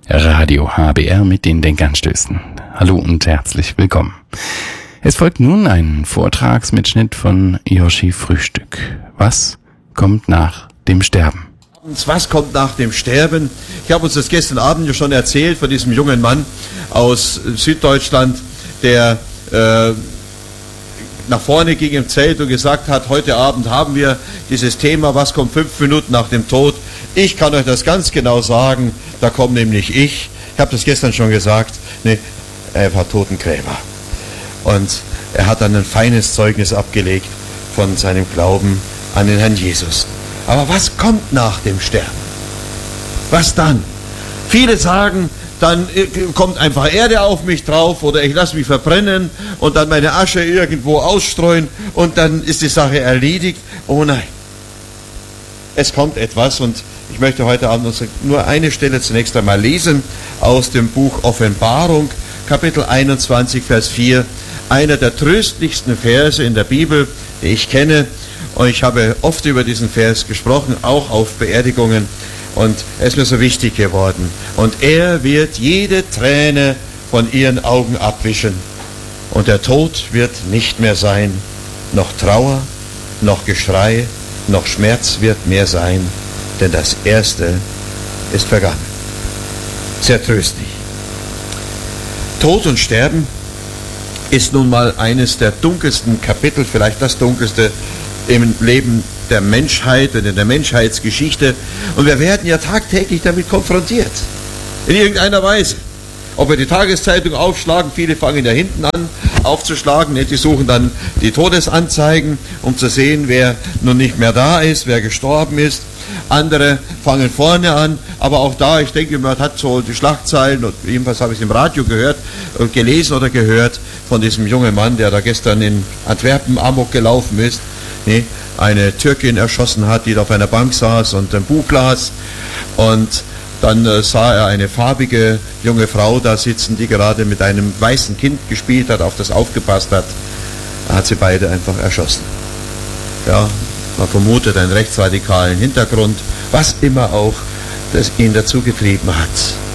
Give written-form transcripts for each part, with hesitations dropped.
Radio HBR mit den Denkanstößen. Hallo und herzlich willkommen. Es folgt nun ein Vortragsmitschnitt von Yoshi Frühstück. Was kommt nach dem Sterben? Was kommt nach dem Sterben? Ich habe uns das gestern Abend ja schon erzählt von diesem jungen Mann aus Süddeutschland, der nach vorne ging im Zelt und gesagt hat, heute Abend haben wir dieses Thema, was kommt 5 Minuten nach dem Tod. Ich kann euch das ganz genau sagen, da komme nämlich ich habe das gestern schon gesagt, er war Totengräber. Und er hat dann ein feines Zeugnis abgelegt von seinem Glauben an den Herrn Jesus. Aber was kommt nach dem Sterben? Was dann? Viele sagen, dann kommt einfach Erde auf mich drauf oder ich lasse mich verbrennen und dann meine Asche irgendwo ausstreuen und dann ist die Sache erledigt. Oh nein. Es kommt etwas und ich möchte heute Abend nur eine Stelle zunächst einmal lesen aus dem Buch Offenbarung, Kapitel 21, Vers 4. Einer der tröstlichsten Verse in der Bibel, die ich kenne. Und ich habe oft über diesen Vers gesprochen, auch auf Beerdigungen. Und er ist mir so wichtig geworden. Und er wird jede Träne von ihren Augen abwischen. Und der Tod wird nicht mehr sein. Noch Trauer, noch Geschrei, noch Schmerz wird mehr sein. Denn das Erste ist vergangen. Sehr tröstlich. Tod und Sterben ist nun mal eines der dunkelsten Kapitel, vielleicht das dunkelste im Leben der Menschheit und in der Menschheitsgeschichte. Und wir werden ja tagtäglich damit konfrontiert. In irgendeiner Weise. Ob wir die Tageszeitung aufschlagen, viele fangen ja hinten an aufzuschlagen, die suchen dann die Todesanzeigen, um zu sehen, wer nun nicht mehr da ist, wer gestorben ist. Andere fangen vorne an, aber auch da, ich denke, man hat so die Schlagzeilen, und jedenfalls habe ich es im Radio gehört, gelesen oder gehört von diesem jungen Mann, der da gestern in Antwerpen Amok gelaufen ist, eine Türkin erschossen hat, die da auf einer Bank saß und ein Buch las, und dann sah er eine farbige junge Frau da sitzen, die gerade mit einem weißen Kind gespielt hat, auf das aufgepasst hat. Er hat sie beide einfach erschossen. Ja, man vermutet einen rechtsradikalen Hintergrund, was immer auch das ihn dazu getrieben hat.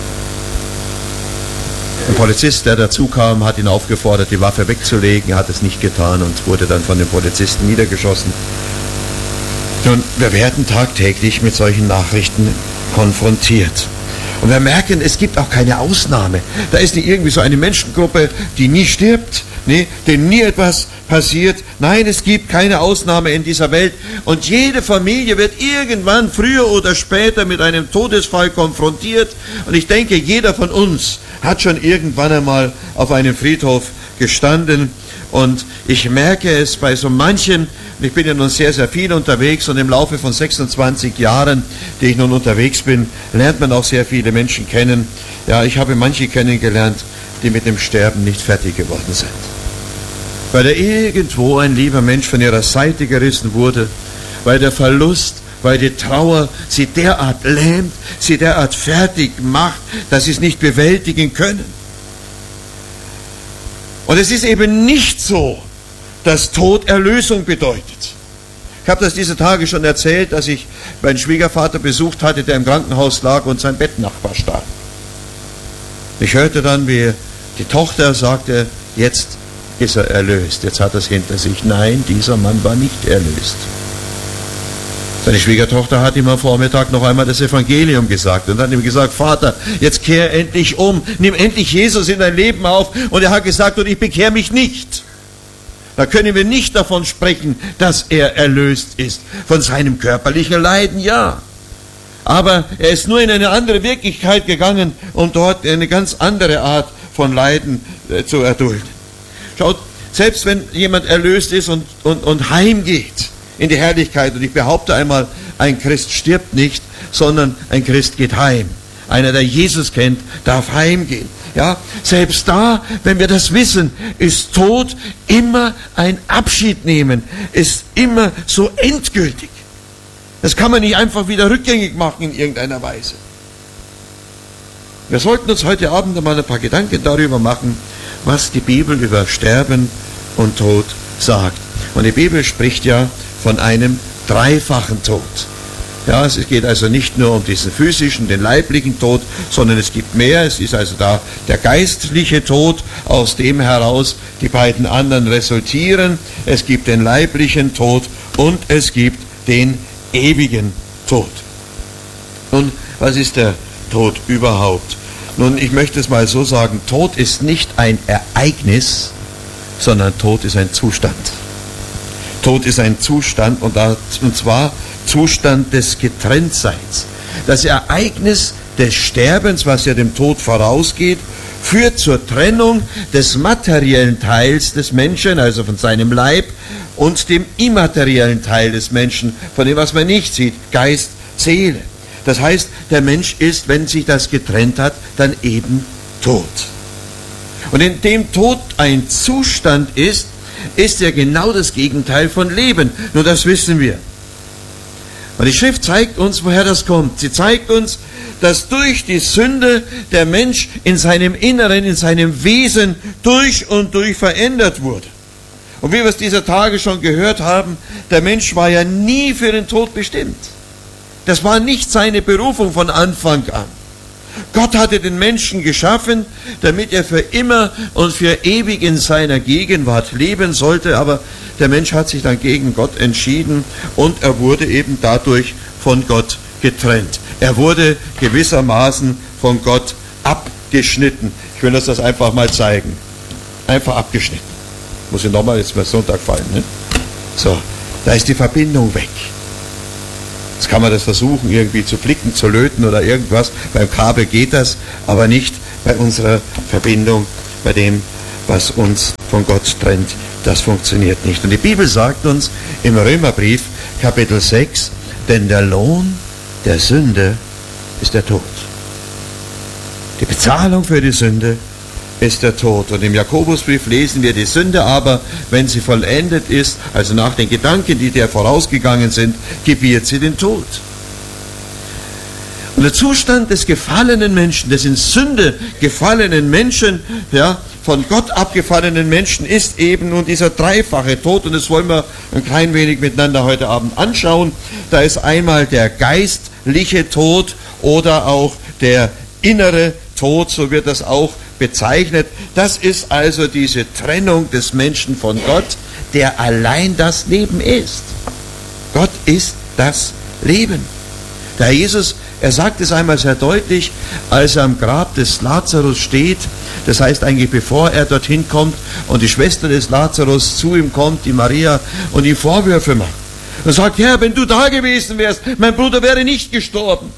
Ein Polizist, der dazu kam, hat ihn aufgefordert, die Waffe wegzulegen. Er hat es nicht getan und wurde dann von den Polizisten niedergeschossen. Nun, wir werden tagtäglich mit solchen Nachrichten konfrontiert. Und wir merken, es gibt auch keine Ausnahme. Da ist nicht irgendwie so eine Menschengruppe, die nie stirbt, denen nie etwas passiert. Nein, es gibt keine Ausnahme in dieser Welt. Und jede Familie wird irgendwann früher oder später mit einem Todesfall konfrontiert. Und ich denke, jeder von uns hat schon irgendwann einmal auf einem Friedhof gestanden. Und ich merke es bei so manchen, ich bin ja nun sehr, sehr viel unterwegs, und im Laufe von 26 Jahren, die ich nun unterwegs bin, lernt man auch sehr viele Menschen kennen. Ja, ich habe manche kennengelernt, die mit dem Sterben nicht fertig geworden sind. Weil da irgendwo ein lieber Mensch von ihrer Seite gerissen wurde, weil der Verlust, weil die Trauer sie derart lähmt, sie derart fertig macht, dass sie es nicht bewältigen können. Und es ist eben nicht so, dass Tod Erlösung bedeutet. Ich habe das diese Tage schon erzählt, dass ich meinen Schwiegervater besucht hatte, der im Krankenhaus lag und sein Bettnachbar starb. Ich hörte dann, wie die Tochter sagte, jetzt ist er erlöst, jetzt hat er es hinter sich. Nein, dieser Mann war nicht erlöst. Seine Schwiegertochter hat ihm am Vormittag noch einmal das Evangelium gesagt und hat ihm gesagt, Vater, jetzt kehr endlich um, nimm endlich Jesus in dein Leben auf. Und er hat gesagt, und ich bekehre mich nicht. Da können wir nicht davon sprechen, dass er erlöst ist. Von seinem körperlichen Leiden, ja. Aber er ist nur in eine andere Wirklichkeit gegangen, um dort eine ganz andere Art von Leiden zu erdulden. Schaut, selbst wenn jemand erlöst ist und heimgeht in die Herrlichkeit, und ich behaupte einmal, ein Christ stirbt nicht, sondern ein Christ geht heim. Einer, der Jesus kennt, darf heimgehen. Ja, selbst da, wenn wir das wissen, ist Tod immer ein Abschied nehmen, ist immer so endgültig. Das kann man nicht einfach wieder rückgängig machen in irgendeiner Weise. Wir sollten uns heute Abend einmal ein paar Gedanken darüber machen, was die Bibel über Sterben und Tod sagt. Und die Bibel spricht ja von einem dreifachen Tod. Ja, es geht also nicht nur um diesen physischen, den leiblichen Tod, sondern es gibt mehr. Es ist also da der geistliche Tod, aus dem heraus die beiden anderen resultieren. Es gibt den leiblichen Tod und es gibt den ewigen Tod. Nun, was ist der Tod überhaupt? Nun, ich möchte es mal so sagen, Tod ist nicht ein Ereignis, sondern Tod ist ein Zustand. Tod ist ein Zustand und zwar Zustand des Getrenntseins. Das Ereignis des Sterbens, was ja dem Tod vorausgeht, führt zur Trennung des materiellen Teils des Menschen, also von seinem Leib, und dem immateriellen Teil des Menschen, von dem, was man nicht sieht, Geist, Seele. Das heißt, der Mensch ist, wenn sich das getrennt hat, dann eben tot. Und in dem Tod ein Zustand ist ja genau das Gegenteil von Leben. Nur das wissen wir. Und die Schrift zeigt uns, woher das kommt. Sie zeigt uns, dass durch die Sünde der Mensch in seinem Inneren, in seinem Wesen durch und durch verändert wurde. Und wie wir es dieser Tage schon gehört haben, der Mensch war ja nie für den Tod bestimmt. Das war nicht seine Berufung von Anfang an. Gott hatte den Menschen geschaffen, damit er für immer und für ewig in seiner Gegenwart leben sollte, aber der Mensch hat sich dann gegen Gott entschieden und er wurde eben dadurch von Gott getrennt. Er wurde gewissermaßen von Gott abgeschnitten. Ich will uns das einfach mal zeigen. Einfach abgeschnitten. Muss ich nochmal, jetzt mal Sonntag fallen, ne? So, da ist die Verbindung weg. Jetzt kann man das versuchen, irgendwie zu flicken, zu löten oder irgendwas. Beim Kabel geht das, aber nicht bei unserer Verbindung, bei dem, was uns von Gott trennt. Das funktioniert nicht. Und die Bibel sagt uns im Römerbrief, Kapitel 6, denn der Lohn der Sünde ist der Tod. Die Bezahlung für die Sünde ist der Tod. Und im Jakobusbrief lesen wir, die Sünde aber, wenn sie vollendet ist, also nach den Gedanken, die der vorausgegangen sind, gebiert sie den Tod. Und der Zustand des gefallenen Menschen, des in Sünde gefallenen Menschen, ja, von Gott abgefallenen Menschen ist eben nun dieser dreifache Tod. Und das wollen wir ein klein wenig miteinander heute Abend anschauen. Da ist einmal der geistliche Tod oder auch der innere Tod, so wird das auch bezeichnet. Das ist also diese Trennung des Menschen von Gott, der allein das Leben ist. Gott ist das Leben. Der Herr Jesus, er sagt es einmal sehr deutlich, als er am Grab des Lazarus steht, das heißt eigentlich bevor er dorthin kommt und die Schwester des Lazarus zu ihm kommt, die Maria, und ihm Vorwürfe macht. Er sagt, Herr, wenn du da gewesen wärst, mein Bruder wäre nicht gestorben.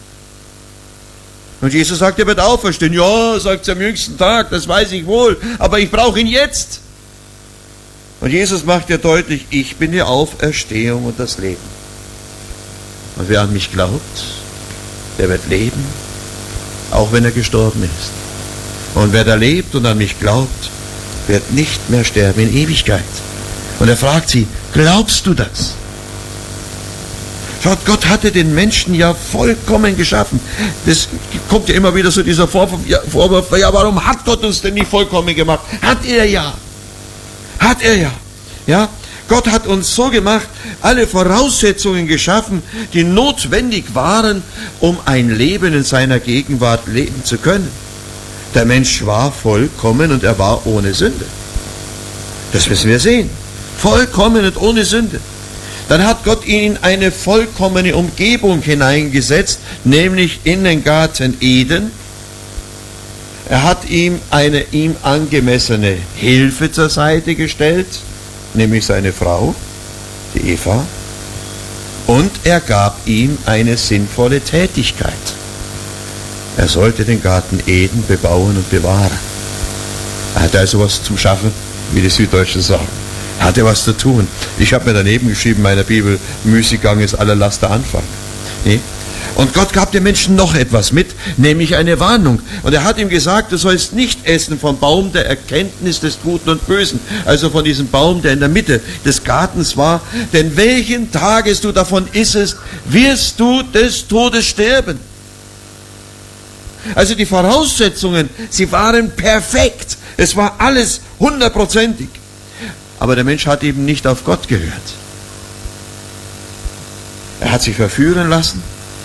Und Jesus sagt, er wird auferstehen. Ja, sagt er am jüngsten Tag, das weiß ich wohl, aber ich brauche ihn jetzt. Und Jesus macht ja deutlich, ich bin die Auferstehung und das Leben. Und wer an mich glaubt, der wird leben, auch wenn er gestorben ist. Und wer da lebt und an mich glaubt, wird nicht mehr sterben in Ewigkeit. Und er fragt sie, glaubst du das? Schaut, Gott hatte den Menschen ja vollkommen geschaffen. Das kommt ja immer wieder so dieser Vorwurf, ja, warum hat Gott uns denn nicht vollkommen gemacht? Hat er ja. Hat er ja. Ja? Gott hat uns so gemacht, alle Voraussetzungen geschaffen, die notwendig waren, um ein Leben in seiner Gegenwart leben zu können. Der Mensch war vollkommen und er war ohne Sünde. Das müssen wir sehen. Vollkommen und ohne Sünde. Dann hat Gott ihn in eine vollkommene Umgebung hineingesetzt, nämlich in den Garten Eden. Er hat ihm eine ihm angemessene Hilfe zur Seite gestellt, nämlich seine Frau, die Eva, und er gab ihm eine sinnvolle Tätigkeit. Er sollte den Garten Eden bebauen und bewahren. Er hatte also was zum Schaffen, wie die Süddeutschen sagen. Er hatte was zu tun. Ich habe mir daneben geschrieben in meiner Bibel, Müßiggang ist aller Laster Anfang. Nee? Und Gott gab dem Menschen noch etwas mit, nämlich eine Warnung. Und er hat ihm gesagt, du sollst nicht essen vom Baum der Erkenntnis des Guten und Bösen, also von diesem Baum, der in der Mitte des Gartens war. Denn welchen Tages du davon issest, wirst du des Todes sterben. Also die Voraussetzungen, sie waren perfekt. Es war alles 100%. Aber der Mensch hat eben nicht auf Gott gehört. Er hat sich verführen lassen.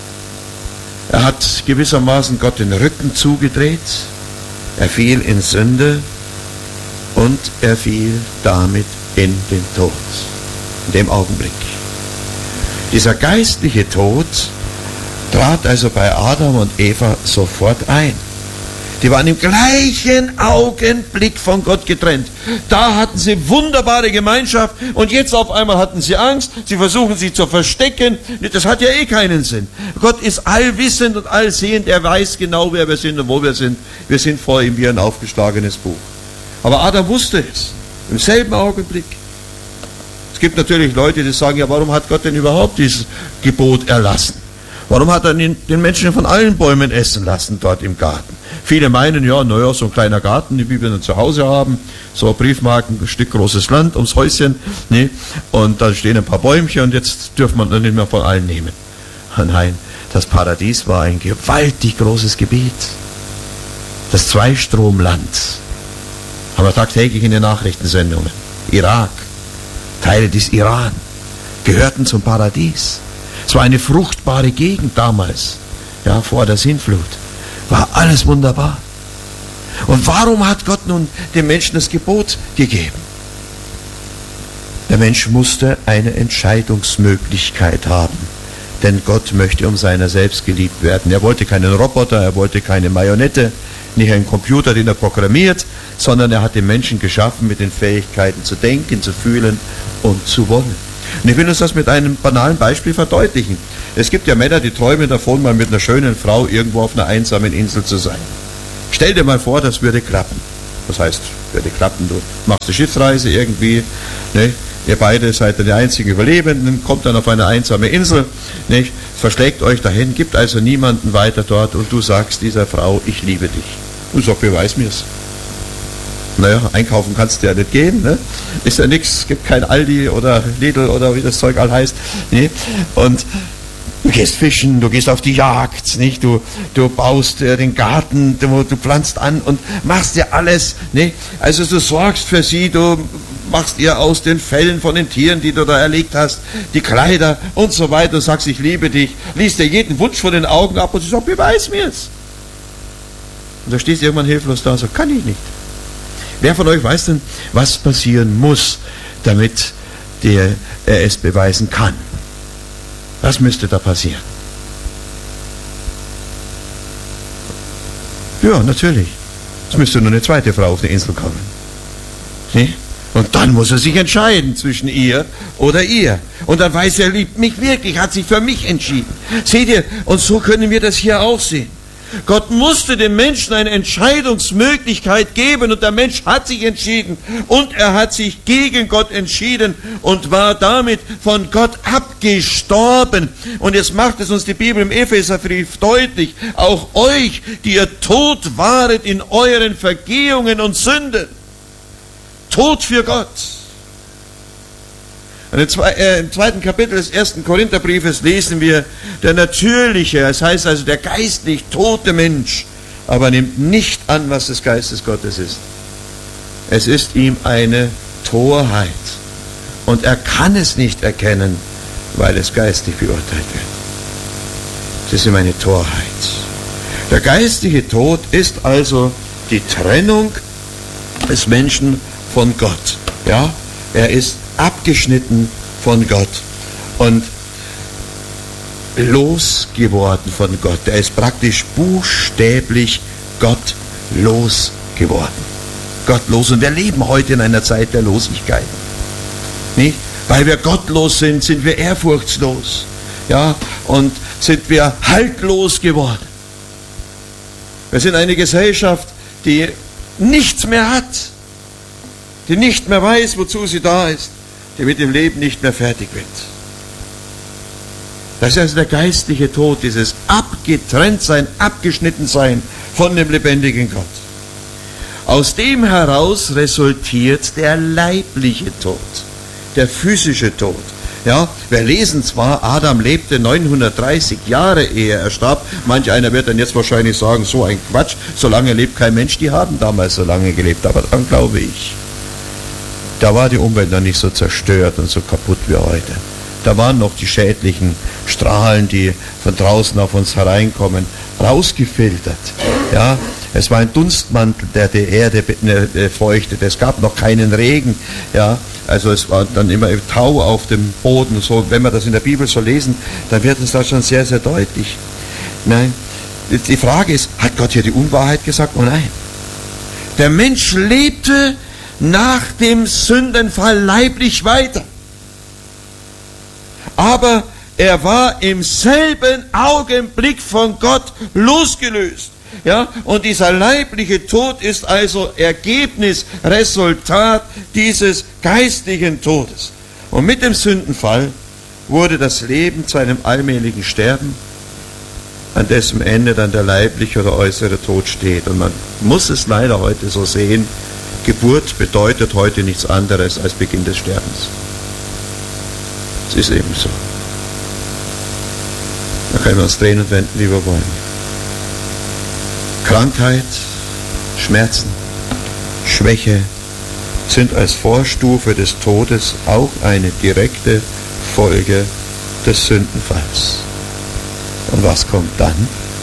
Er hat gewissermaßen Gott den Rücken zugedreht. Er fiel in Sünde und er fiel damit in den Tod. In dem Augenblick. Dieser geistliche Tod trat also bei Adam und Eva sofort ein. Die waren im gleichen Augenblick von Gott getrennt. Da hatten sie wunderbare Gemeinschaft und jetzt auf einmal hatten sie Angst. Sie versuchen sich zu verstecken. Das hat ja eh keinen Sinn. Gott ist allwissend und allsehend. Er weiß genau, wer wir sind und wo wir sind. Wir sind vor ihm wie ein aufgeschlagenes Buch. Aber Adam wusste es. Im selben Augenblick. Es gibt natürlich Leute, die sagen, ja, warum hat Gott denn überhaupt dieses Gebot erlassen? Warum hat er den Menschen von allen Bäumen essen lassen dort im Garten? Viele meinen, ja, naja, so ein kleiner Garten, wie wir dann zu Hause haben, so Briefmarken, ein Stück großes Land ums Häuschen, ne? Und da stehen ein paar Bäumchen und jetzt dürfen wir dann nicht mehr von allen nehmen. Nein, das Paradies war ein gewaltig großes Gebiet. Das Zweistromland. Haben wir tagtäglich in den Nachrichtensendungen. Irak, Teile des Iran gehörten zum Paradies. Es war eine fruchtbare Gegend damals, ja, vor der Sintflut. War alles wunderbar. Und warum hat Gott nun dem Menschen das Gebot gegeben? Der Mensch musste eine Entscheidungsmöglichkeit haben. Denn Gott möchte um seiner selbst geliebt werden. Er wollte keinen Roboter, er wollte keine Marionette, nicht einen Computer, den er programmiert, sondern er hat den Menschen geschaffen mit den Fähigkeiten zu denken, zu fühlen und zu wollen. Und ich will uns das mit einem banalen Beispiel verdeutlichen. Es gibt ja Männer, die träumen davon, mal mit einer schönen Frau irgendwo auf einer einsamen Insel zu sein. Stell dir mal vor, das würde klappen. Das heißt, würde klappen, du machst eine Schiffsreise irgendwie, ne? Ihr beide seid die einzigen Überlebenden, kommt dann auf eine einsame Insel, nicht? Verschlägt euch dahin, gibt also niemanden weiter dort und du sagst dieser Frau, ich liebe dich. Und sagt, beweis mir's. Naja, einkaufen kannst du ja nicht gehen, ne? Ist ja nichts, gibt kein Aldi oder Lidl oder wie das Zeug all heißt. Nee? Und du gehst fischen, du gehst auf die Jagd, nicht? Du baust den Garten, du pflanzt an und machst dir alles. Ne? Also du sorgst für sie, du machst ihr aus den Fellen von den Tieren, die du da erlegt hast, die Kleider und so weiter. Du sagst, ich liebe dich, liest dir jeden Wunsch von den Augen ab und sie sagt, beweis mir's. Und da stehst du irgendwann hilflos da und sagst, kann ich nicht. Wer von euch weiß denn, was passieren muss, damit er es beweisen kann? Was müsste da passieren? Ja, natürlich. Es müsste nur eine zweite Frau auf die Insel kommen. Nee? Und dann muss er sich entscheiden zwischen ihr oder ihr. Und dann weiß er, liebt mich wirklich, hat sich für mich entschieden. Seht ihr, und so können wir das hier auch sehen. Gott musste dem Menschen eine Entscheidungsmöglichkeit geben und der Mensch hat sich entschieden und er hat sich gegen Gott entschieden und war damit von Gott abgestorben. Und jetzt macht es uns die Bibel im Epheserbrief deutlich, auch euch, die ihr tot waret in euren Vergehungen und Sünden. Tot für Gott. Und im 2. Kapitel des 1. Korintherbriefes lesen wir, der natürliche, das heißt also der geistlich tote Mensch, aber nimmt nicht an, was des Geistes Gottes ist. Es ist ihm eine Torheit. Und er kann es nicht erkennen, weil es geistig beurteilt wird. Es ist ihm eine Torheit. Der geistige Tod ist also die Trennung des Menschen von Gott. Ja, er ist abgeschnitten von Gott und losgeworden von Gott. Er ist praktisch buchstäblich gottlos geworden. Gottlos. Und wir leben heute in einer Zeit der Losigkeit. Nicht? Weil wir gottlos sind, sind wir ehrfurchtslos. Ja? Und sind wir haltlos geworden. Wir sind eine Gesellschaft, die nichts mehr hat, die nicht mehr weiß, wozu sie da ist, die mit dem Leben nicht mehr fertig wird. Das ist also der geistliche Tod, dieses Abgetrenntsein, Abgeschnittensein von dem lebendigen Gott. Aus dem heraus resultiert der leibliche Tod, der physische Tod. Ja, wir lesen zwar, Adam lebte 930 Jahre, ehe er starb. Manch einer wird dann jetzt wahrscheinlich sagen, so ein Quatsch, so lange lebt kein Mensch, die haben damals so lange gelebt. Aber dann glaube ich, da war die Umwelt noch nicht so zerstört und so kaputt wie heute. Da waren noch die schädlichen Strahlen, die von draußen auf uns hereinkommen, rausgefiltert. Ja, es war ein Dunstmantel, der die Erde feuchtete. Es gab noch keinen Regen. Ja, also es war dann immer Tau auf dem Boden. So, wenn wir das in der Bibel so lesen, dann wird es da schon sehr, sehr deutlich. Nein, die Frage ist, hat Gott hier die Unwahrheit gesagt? Oh nein. Der Mensch lebte nach dem Sündenfall leiblich weiter. Aber er war im selben Augenblick von Gott losgelöst. Ja, und dieser leibliche Tod ist also Ergebnis, Resultat dieses geistlichen Todes. Und mit dem Sündenfall wurde das Leben zu einem allmählichen Sterben, an dessen Ende dann der leibliche oder äußere Tod steht. Und man muss es leider heute so sehen, Geburt bedeutet heute nichts anderes als Beginn des Sterbens. Es ist eben so. Da können wir uns drehen und wenden, wie wir wollen. Krankheit, Schmerzen, Schwäche sind als Vorstufe des Todes auch eine direkte Folge des Sündenfalls. Und was kommt dann?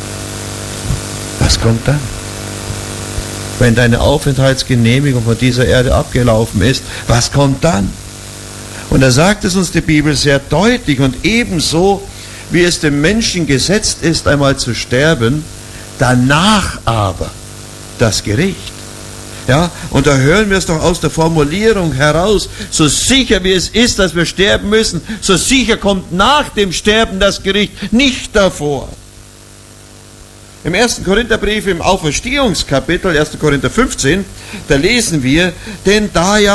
Was kommt dann? Wenn deine Aufenthaltsgenehmigung von dieser Erde abgelaufen ist, was kommt dann? Und da sagt es uns die Bibel sehr deutlich, und ebenso wie es dem Menschen gesetzt ist, einmal zu sterben, danach aber das Gericht. Ja, und da hören wir es doch aus der Formulierung heraus, so sicher wie es ist, dass wir sterben müssen, so sicher kommt nach dem Sterben das Gericht, nicht davor. Im 1. Korintherbrief, im Auferstehungskapitel, 1. Korinther 15, da lesen wir, denn da ja